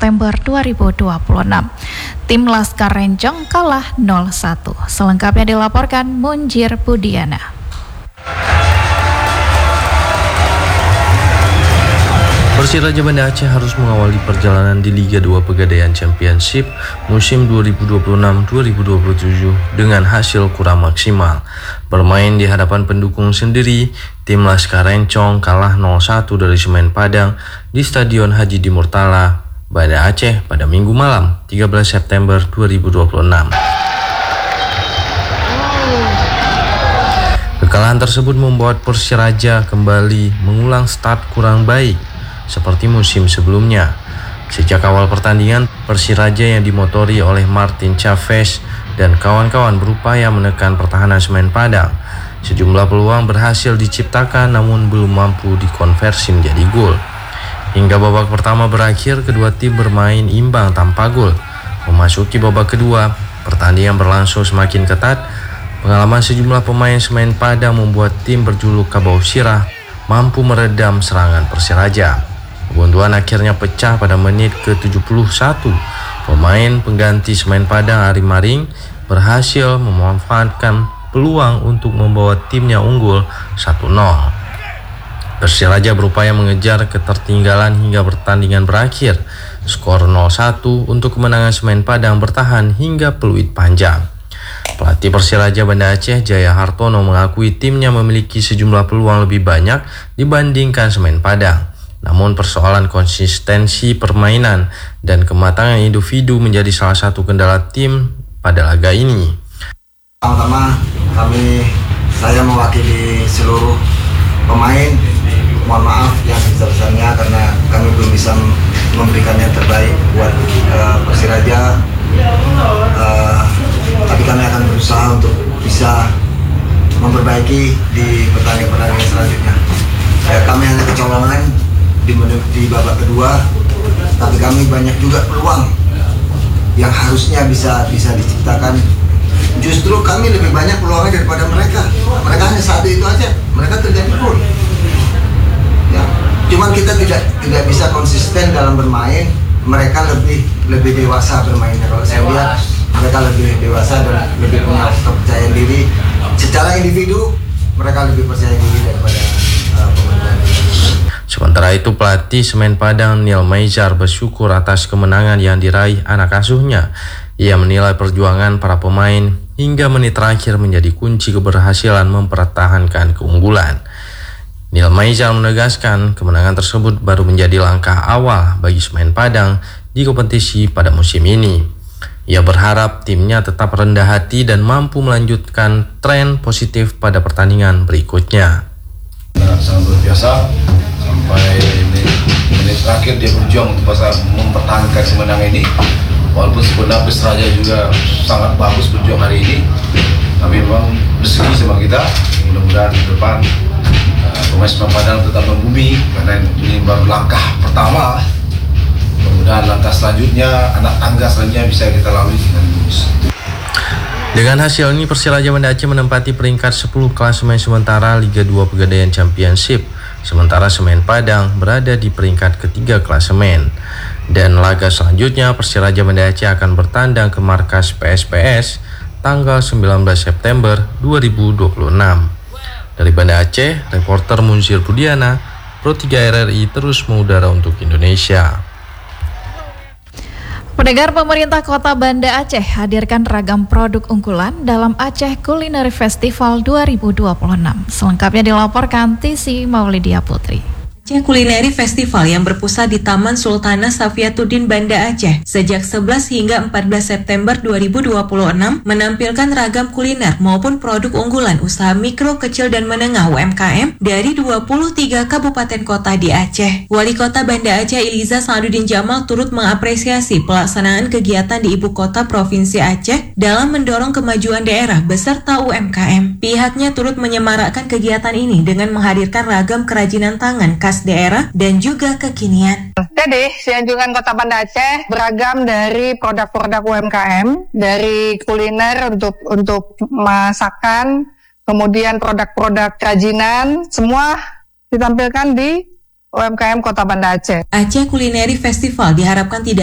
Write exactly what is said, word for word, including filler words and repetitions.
September dua ribu dua puluh enam. Tim Laskar Rencong kalah nol satu. Selengkapnya dilaporkan Munjir Budiana. Persiraja Banda Aceh harus mengawali perjalanan di Liga dua Pegadaian Championship musim dua ribu dua puluh enam dua ribu dua puluh tujuh dengan hasil kurang maksimal. Bermain di hadapan pendukung sendiri, tim Laskar Rencong kalah nol satu dari Semen Padang di Stadion Haji Di Murtala, Banda Aceh pada Minggu malam tiga belas September dua ribu dua puluh enam. Kekalahan tersebut membuat Persiraja kembali mengulang start kurang baik seperti musim sebelumnya. Sejak awal pertandingan, Persiraja yang dimotori oleh Martin Chavez dan kawan-kawan berupaya menekan pertahanan Semen Padang. Sejumlah peluang berhasil diciptakan namun belum mampu dikonversi menjadi gol. Hingga babak pertama berakhir, kedua tim bermain imbang tanpa gol. Memasuki babak kedua, pertandingan berlangsung semakin ketat. Pengalaman sejumlah pemain Semen Padang membuat tim berjuluk Kabau Sirah mampu meredam serangan Persiraja. Kebuntuan akhirnya pecah pada menit ke tujuh puluh satu. Pemain pengganti Semen Padang Ari Maring berhasil memanfaatkan peluang untuk membawa timnya unggul satu nol. Persiraja berupaya mengejar ketertinggalan hingga pertandingan berakhir. Skor nol satu untuk kemenangan Semen Padang bertahan hingga peluit panjang. Pelatih Persiraja Banda Aceh Jaya Hartono mengakui timnya memiliki sejumlah peluang lebih banyak dibandingkan Semen Padang. Namun persoalan konsistensi permainan dan kematangan individu menjadi salah satu kendala tim pada laga ini. Pertama-tama kami, saya mewakili seluruh pemain, mohon maaf yang sebesar-besarnya karena kami belum bisa memberikan yang terbaik buat uh, Persiraja. Uh, tapi kami akan berusaha untuk bisa memperbaiki di pertandingan-pertandingan selanjutnya. Ya, kami hanya kecolongan di, di babak kedua, tapi kami banyak juga peluang yang harusnya bisa bisa diciptakan. Justru kami lebih banyak peluangnya daripada mereka. Mereka hanya satu itu aja, mereka terjadi gol. Ya, cuman kita tidak tidak bisa konsisten dalam bermain. Mereka lebih lebih dewasa bermainnya. Kalau saya lihat mereka lebih dewasa dan lebih punya kepercayaan diri. Secara individu mereka lebih percaya diri daripada uh, pemain. Sementara itu pelatih Semen Padang Neil Maizar bersyukur atas kemenangan yang diraih anak asuhnya. Ia menilai perjuangan para pemain hingga menit terakhir menjadi kunci keberhasilan mempertahankan keunggulan. Neil Maizar menegaskan kemenangan tersebut baru menjadi langkah awal bagi Semen Padang di kompetisi pada musim ini. Ia berharap timnya tetap rendah hati dan mampu melanjutkan tren positif pada pertandingan berikutnya. Sangat luar biasa. Sampai menit, menit terakhir dia berjuang untuk mempertahankan kemenangan ini. Walaupun sebenarnya Persiraja juga sangat bagus berjuang hari ini, tapi memang rezeki sama kita. Mudah-mudahan ke depan uh, pemain Semen Padang tetap membumi karena ini baru langkah pertama. Mudah-mudahan langkah selanjutnya, anak tangga selanjutnya bisa kita lalui dengan lurus. Dengan hasil ini Persiraja Banda Aceh menempati peringkat sepuluh klasemen sementara Liga dua Pegadaian Championship. Sementara Semen Padang berada di peringkat ketiga klasemen. Dan laga selanjutnya Persiraja Banda Aceh akan bertandang ke markas P S P S tanggal sembilan belas September dua ribu dua puluh enam. Dari Banda Aceh, reporter Munzir Budiana, Pro tiga R R I terus mengudara untuk Indonesia. Pendengar, pemerintah Kota Banda Aceh hadirkan ragam produk unggulan dalam Aceh Culinary Festival dua ribu dua puluh enam. Selengkapnya dilaporkan Tisi Maulidia Putri. Aceh Culinary Festival yang berpusat di Taman Sultanah Safiatuddin Banda Aceh sejak sebelas hingga empat belas September dua ribu dua puluh enam menampilkan ragam kuliner maupun produk unggulan usaha mikro, kecil, dan menengah U M K M dari dua puluh tiga kabupaten kota di Aceh. Wali Kota Banda Aceh Iliza Saduddin Jamal turut mengapresiasi pelaksanaan kegiatan di Ibu Kota Provinsi Aceh dalam mendorong kemajuan daerah beserta U M K M. Pihaknya turut menyemarakkan kegiatan ini dengan menghadirkan ragam kerajinan tangan khas daerah dan juga kekinian. Jadi, Sianjungan Kota Banda Aceh beragam dari produk-produk U M K M, dari kuliner untuk untuk masakan, kemudian produk-produk kerajinan, semua ditampilkan di U M K M Kota Banda Aceh. Aceh Culinary Festival diharapkan tidak